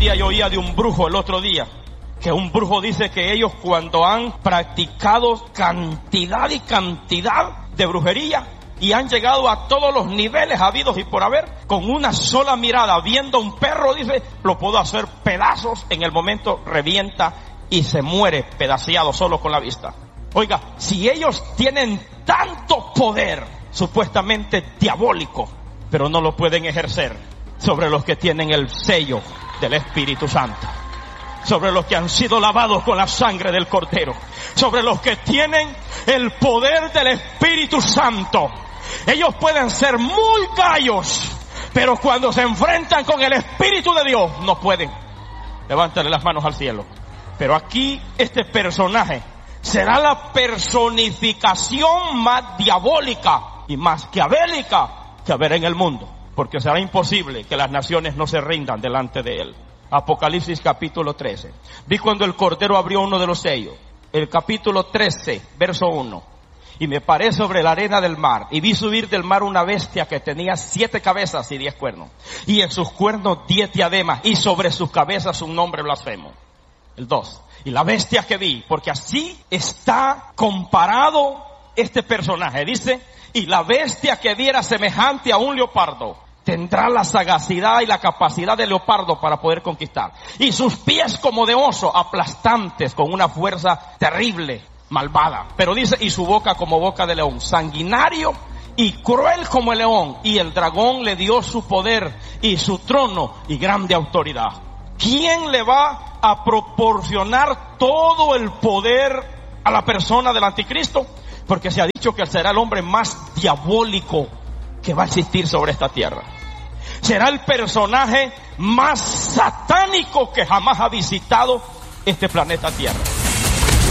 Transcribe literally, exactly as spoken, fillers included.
decía, yo oía de un brujo el otro día, que un brujo dice que ellos cuando han practicado cantidad y cantidad de brujería y han llegado a todos los niveles habidos y por haber, con una sola mirada viendo a un perro, dice, lo puedo hacer pedazos, en el momento revienta y se muere pedaceado solo con la vista. Oiga, si ellos tienen tanto poder supuestamente diabólico, pero no lo pueden ejercer sobre los que tienen el sello del Espíritu Santo, sobre los que han sido lavados con la sangre del Cordero, sobre los que tienen el poder del Espíritu Santo. Ellos pueden ser muy gallos, pero cuando se enfrentan con el Espíritu de Dios, no pueden. Levántale las manos al cielo. Pero aquí este personaje será la personificación más diabólica y maquiavélica que haber en el mundo, porque será imposible que las naciones no se rindan delante de él. Apocalipsis capítulo trece. Vi cuando el Cordero abrió uno de los sellos, el capítulo trece, verso uno. Y me paré sobre la arena del mar, y vi subir del mar una bestia que tenía siete cabezas y diez cuernos, y en sus cuernos diez diademas, y sobre sus cabezas un nombre blasfemo. El dos. Y la bestia que vi, porque así está comparado este personaje, dice, y la bestia que vi era semejante a un leopardo. Tendrá la sagacidad y la capacidad de leopardo para poder conquistar. Y sus pies como de oso, aplastantes, con una fuerza terrible, malvada. Pero dice, y su boca como boca de león, sanguinario y cruel como el león. Y el dragón le dio su poder y su trono y grande autoridad. ¿Quién le va a proporcionar todo el poder a la persona del anticristo? Porque se ha dicho que será el hombre más diabólico que va a existir sobre esta tierra. Será el personaje más satánico que jamás ha visitado este planeta Tierra.